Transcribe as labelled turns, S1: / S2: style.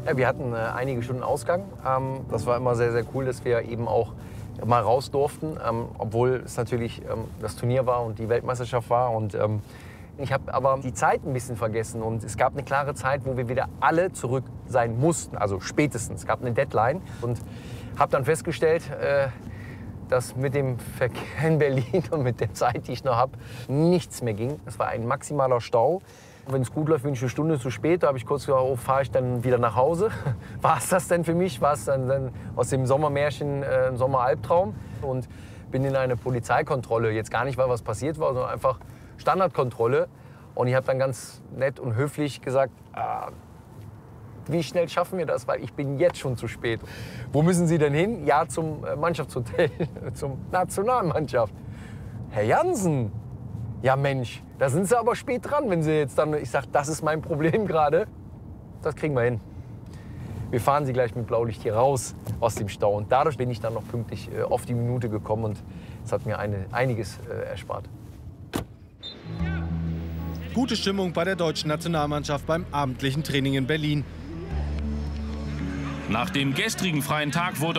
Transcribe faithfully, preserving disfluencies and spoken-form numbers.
S1: Ja, wir hatten äh, einige Stunden Ausgang. Ähm, das war immer sehr, sehr cool, dass wir eben auch mal raus durften, ähm, obwohl es natürlich ähm, das Turnier war und die Weltmeisterschaft war. Und, ähm, ich habe aber die Zeit ein bisschen vergessen und es gab eine klare Zeit, wo wir wieder alle zurück sein mussten, also spätestens. Es gab eine Deadline und habe dann festgestellt, äh, dass mit dem Verkehr in Berlin und mit der Zeit, die ich noch habe, nichts mehr ging. Es war ein maximaler Stau. Wenn es gut läuft, bin ich eine Stunde zu spät. Da habe ich kurz gesagt, oh, fahre ich dann wieder nach Hause? War es das denn für mich? War es dann, dann aus dem Sommermärchen äh, ein Sommeralbtraum? Und bin in eine Polizeikontrolle. Jetzt gar nicht, weil was passiert war, sondern einfach Standardkontrolle. Und ich habe dann ganz nett und höflich gesagt, ah, wie schnell schaffen wir das? Weil ich bin jetzt schon zu spät. Wo müssen Sie denn hin? Ja, zum Mannschaftshotel, zum Nationalmannschaft. Herr Jansen, ja Mensch, da sind Sie aber spät dran, wenn Sie jetzt dann... Ich sage, das ist mein Problem gerade. Das kriegen wir hin. Wir fahren Sie gleich mit Blaulicht hier raus aus dem Stau. Und dadurch bin ich dann noch pünktlich äh, auf die Minute gekommen. Und es hat mir eine, einiges äh, erspart.
S2: Gute Stimmung bei der deutschen Nationalmannschaft beim abendlichen Training in Berlin.
S3: Nach dem gestrigen freien Tag wurde